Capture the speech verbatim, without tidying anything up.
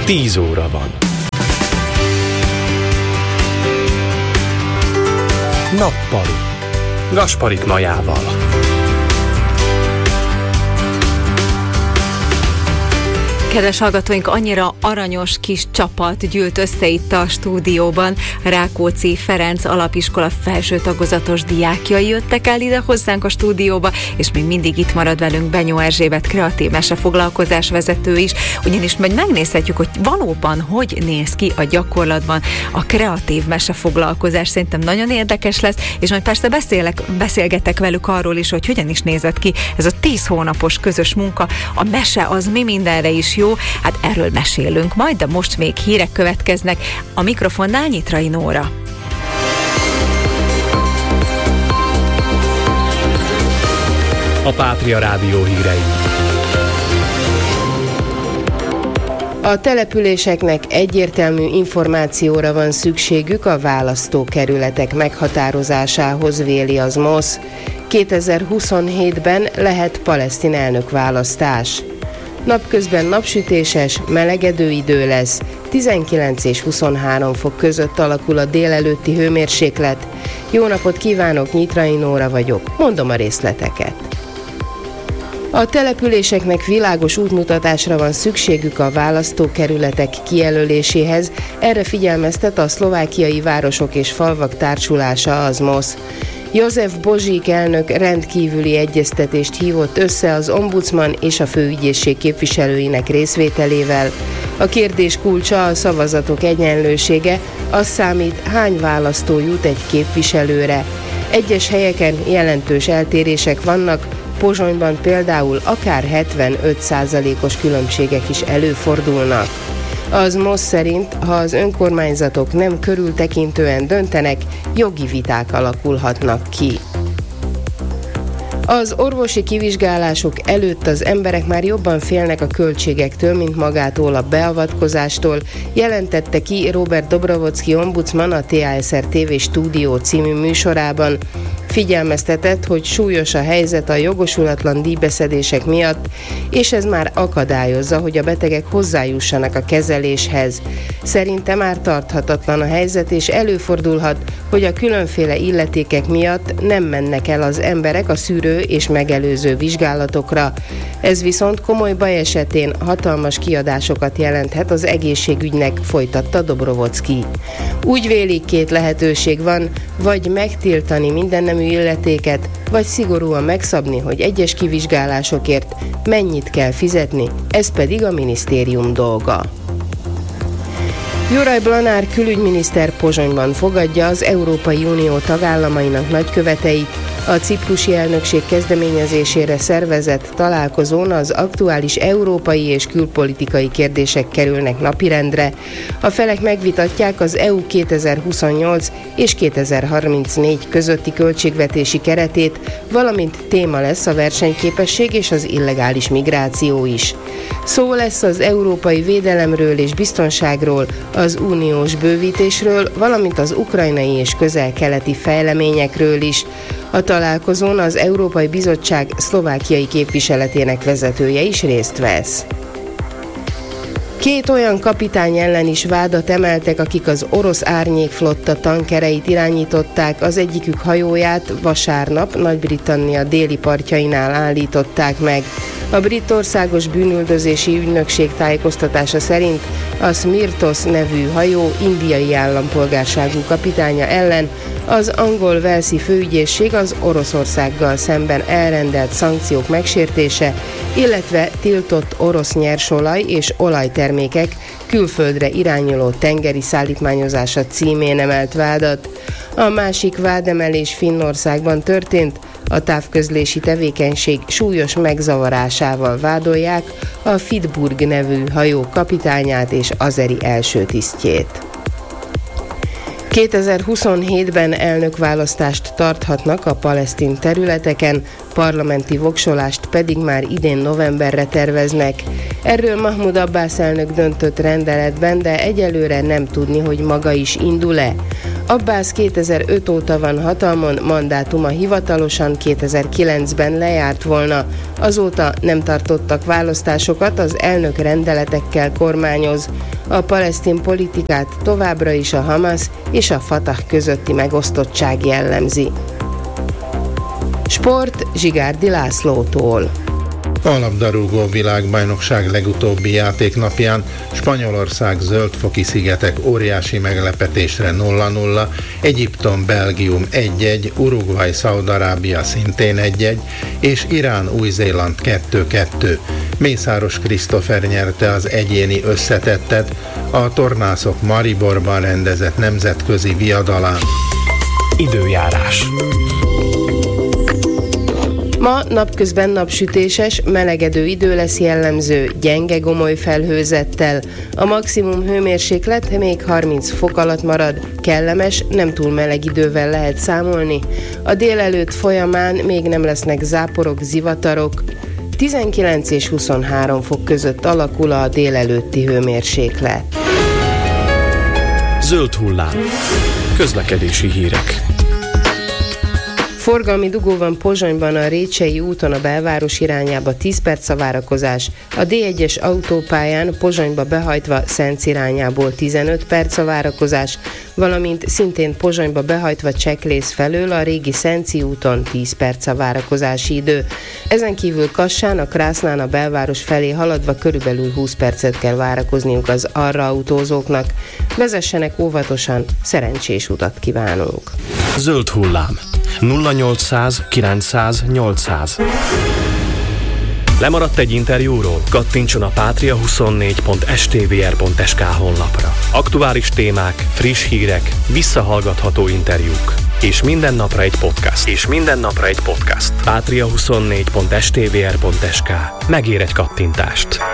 tíz óra van. Nappali. Gasparik Majával. Kedves hallgatóink, annyira aranyos kis csapat gyűlt össze itt a stúdióban. Rákóczi Ferenc Alapiskola felső tagozatos diákjai jöttek el ide hozzánk a stúdióba, és még mindig itt marad velünk Benyó Erzsébet, kreatív mesefoglalkozás vezető is, ugyanis majd megnézhetjük, hogy valóban hogy néz ki a gyakorlatban a kreatív mesefoglalkozás. Szerintem nagyon érdekes lesz, és majd persze beszélek, beszélgetek velük arról is, hogy hogyan is nézett ki ez a tíz hónapos közös munka. A mese az mi mindenre is jó. Jó, hát erről mesélünk majd, de most még hírek következnek. A mikrofonnál Nyitrai Nóra. A Pátria Rádió hírei. A településeknek egyértelmű információra van szükségük a választókerületek meghatározásához, véli az MOSZ. kétezer-huszonhétben lehet palesztin elnökválasztás. Napközben napsütéses, melegedő idő lesz, tizenkilenc és huszonhárom fok között alakul a délelőtti hőmérséklet. Jó napot kívánok, Nyitrai Nóra vagyok, mondom a részleteket. A településeknek világos útmutatásra van szükségük a választókerületek kijelöléséhez, erre figyelmeztet a szlovákiai városok és falvak társulása, az MOSZ. József Bozsik elnök rendkívüli egyeztetést hívott össze az ombudsman és a főügyészség képviselőinek részvételével. A kérdés kulcsa a szavazatok egyenlősége, az számít, hány választó jut egy képviselőre. Egyes helyeken jelentős eltérések vannak, Pozsonyban például akár hetvenöt százalékos különbségek is előfordulnak. Az MOSZ szerint, ha az önkormányzatok nem körültekintően döntenek, jogi viták alakulhatnak ki. Az orvosi kivizsgálások előtt az emberek már jobban félnek a költségektől, mint magától a beavatkozástól, jelentette ki Robert Dobrovolszky ombudsman a té á es er té vé Stúdió című műsorában. Figyelmeztetett, hogy súlyos a helyzet a jogosulatlan díjbeszedések miatt, és ez már akadályozza, hogy a betegek hozzájussanak a kezeléshez. Szerinte már tarthatatlan a helyzet, és előfordulhat, hogy a különféle illetékek miatt nem mennek el az emberek a szűrő és megelőző vizsgálatokra. Ez viszont komoly baj esetén hatalmas kiadásokat jelenthet az egészségügynek, folytatta Dobrovolszky. Úgy vélik, két lehetőség van, vagy megtiltani mindennemű illetéket, vagy szigorúan megszabni, hogy egyes kivizsgálásokért mennyit kell fizetni, ez pedig a minisztérium dolga. Juraj Blanár külügyminiszter Pozsonyban fogadja az Európai Unió tagállamainak nagyköveteit. A ciprusi elnökség kezdeményezésére szervezett találkozón az aktuális európai és külpolitikai kérdések kerülnek napirendre. A felek megvitatják az é u kétezer-huszonnyolc és kétezer-harmincnégy közötti költségvetési keretét, valamint téma lesz a versenyképesség és az illegális migráció is. Szó lesz az európai védelemről és biztonságról, az uniós bővítésről, valamint az ukrajnai és közel-keleti fejleményekről is. A találkozón az Európai Bizottság szlovákiai képviseletének vezetője is részt vesz. Két olyan kapitány ellen is vádat emeltek, akik az orosz árnyékflotta tankereit irányították, az egyikük hajóját vasárnap Nagy-Britannia déli partjainál állították meg. A brit országos bűnüldözési ügynökség tájékoztatása szerint a Smirtos nevű hajó indiai állampolgárságú kapitánya ellen az angol-velszi főügyészség az Oroszországgal szemben elrendelt szankciók megsértése, illetve tiltott orosz nyersolaj és olajtermékek külföldre irányuló tengeri szállítmányozása címén emelt vádat. A másik vádemelés Finnországban történt, a távközlési tevékenység súlyos megzavarásával vádolják a Fitburg nevű hajó kapitányát és azeri első tisztjét. kétezer-huszonhétben elnökválasztást tarthatnak a palesztin területeken, parlamenti voksolást pedig már idén novemberre terveznek. Erről Mahmoud Abbas elnök döntött rendeletben, de egyelőre nem tudni, hogy maga is indul-e. Abbász kétezer-öt óta van hatalmon, mandátuma hivatalosan kétezer-kilencben lejárt volna. Azóta nem tartottak választásokat, az elnök rendeletekkel kormányoz. A palesztin politikát továbbra is a Hamas és a Fatah közötti megosztottság jellemzi. Sport Zsigárdi Lászlótól. A labdarúgó világbajnokság legutóbbi játéknapján Spanyolország Zöld-foki szigetek óriási meglepetésre nulla nulla, Egyiptom Belgium egy egy, Uruguay Szaúd-Arábia szintén egy egy, és Irán Új-Zéland kettő kettő. Mészáros Krisztófer nyerte az egyéni összetettet a tornászok Mariborban rendezett nemzetközi viadalán. Időjárás. Ma napközben napsütéses, melegedő idő lesz jellemző, gyenge gomoly felhőzettel. A maximum hőmérséklet még harminc fok alatt marad, kellemes, nem túl meleg idővel lehet számolni. A délelőtt folyamán még nem lesznek záporok, zivatarok. tizenkilenc és huszonhárom fok között alakul a délelőtti hőmérséklet. Zöld hullám. Közlekedési hírek. Forgalmi dugó van Pozsonyban a Récsei úton a belváros irányába tíz perc a várakozás, a dé egyes autópályán Pozsonyba behajtva Szenc irányából tizenöt perc a várakozás, valamint szintén Pozsonyba behajtva Cseklész felől a régi Szenci úton tíz perc a várakozási idő. Ezen kívül Kassán, a Krásznán a belváros felé haladva körülbelül húsz percet kell várakozniuk az arra autózóknak. Vezessenek óvatosan, szerencsés utat kívánunk! Zöld hullám. nulla nyolcszáz kilencszáz nyolcszáz. Lemaradt egy interjúról? Kattintson a patria huszonnégy pont s t v r pont s k honlapra. Aktuális témák, friss hírek, visszahallgatható interjúk. És minden napra egy podcast. És minden napra egy podcast. patria huszonnégy pont s t v r pont s k. Megér egy kattintást.